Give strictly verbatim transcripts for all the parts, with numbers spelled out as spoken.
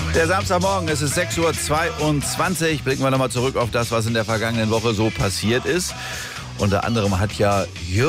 Der Samstagmorgen, es ist sechs Uhr zweiundzwanzig. Blicken wir nochmal zurück auf das, was in der vergangenen Woche so passiert ist. Unter anderem hat ja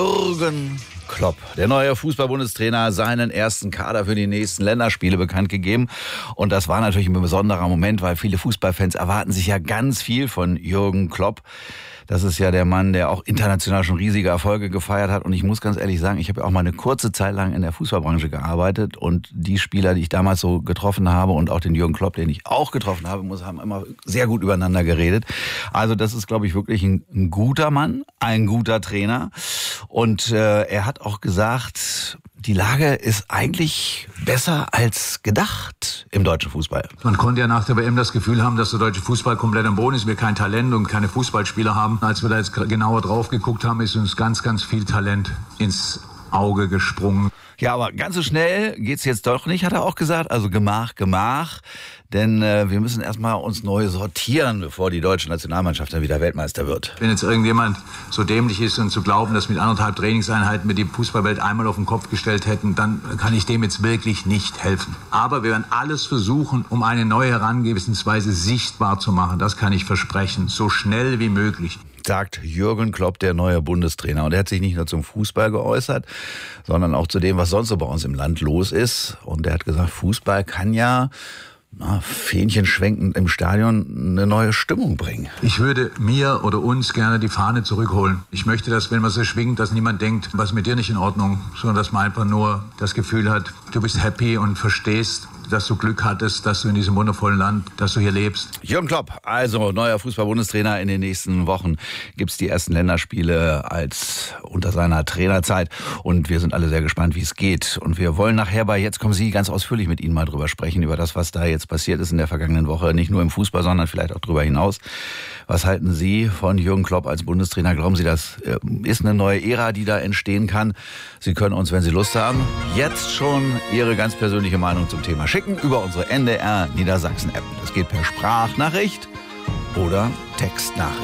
Jürgen Klopp, der neue Fußball-Bundestrainer, seinen ersten Kader für die nächsten Länderspiele bekannt gegeben. Und das war natürlich ein besonderer Moment, weil viele Fußballfans erwarten sich ja ganz viel von Jürgen Klopp. Das ist ja der Mann, der auch international schon riesige Erfolge gefeiert hat. Und ich muss ganz ehrlich sagen, ich habe ja auch mal eine kurze Zeit lang in der Fußballbranche gearbeitet. Und die Spieler, die ich damals so getroffen habe und auch den Jürgen Klopp, den ich auch getroffen habe, muss, haben immer sehr gut übereinander geredet. Also das ist, glaube ich, wirklich ein, ein guter Mann, ein guter Trainer. Und äh, er hat auch gesagt, die Lage ist eigentlich besser als gedacht im deutschen Fußball. Man konnte ja nach der W M das Gefühl haben, dass der deutsche Fußball komplett am Boden ist, wir kein Talent und keine Fußballspieler haben. Als wir da jetzt genauer drauf geguckt haben, ist uns ganz, ganz viel Talent ins Auge gesprungen. Ja, aber ganz so schnell geht's jetzt doch nicht, hat er auch gesagt. Also Gemach, Gemach. Denn äh, wir müssen erstmal uns neu sortieren, bevor die deutsche Nationalmannschaft dann wieder Weltmeister wird. Wenn jetzt irgendjemand so dämlich ist und zu glauben, dass mit anderthalb Trainingseinheiten wir die Fußballwelt einmal auf den Kopf gestellt hätten, dann kann ich dem jetzt wirklich nicht helfen. Aber wir werden alles versuchen, um eine neue Herangehensweise sichtbar zu machen. Das kann ich versprechen, so schnell wie möglich. Sagt Jürgen Klopp, der neue Bundestrainer. Und er hat sich nicht nur zum Fußball geäußert, sondern auch zu dem, was sonst so bei uns im Land los ist. Und er hat gesagt, Fußball kann ja na, Fähnchen schwenkend im Stadion eine neue Stimmung bringen. Ich würde mir oder uns gerne die Fahne zurückholen. Ich möchte, dass, wenn man sie schwingt, dass niemand denkt, was ist mit dir nicht in Ordnung, sondern dass man einfach nur das Gefühl hat, du bist happy und verstehst, dass du Glück hattest, dass du in diesem wundervollen Land, dass du hier lebst. Jürgen Klopp, also neuer Fußball-Bundestrainer. In den nächsten Wochen gibt's die ersten Länderspiele als unter seiner Trainerzeit. Und wir sind alle sehr gespannt, wie es geht. Und wir wollen nachher bei Jetzt kommen Sie ganz ausführlich mit Ihnen mal drüber sprechen, über das, was da jetzt passiert ist in der vergangenen Woche. Nicht nur im Fußball, sondern vielleicht auch darüber hinaus. Was halten Sie von Jürgen Klopp als Bundestrainer? Glauben Sie, das ist eine neue Ära, die da entstehen kann? Sie können uns, wenn Sie Lust haben, jetzt schon Ihre ganz persönliche Meinung zum Thema schicken über unsere N D R Niedersachsen-App. Das geht per Sprachnachricht oder Textnachricht.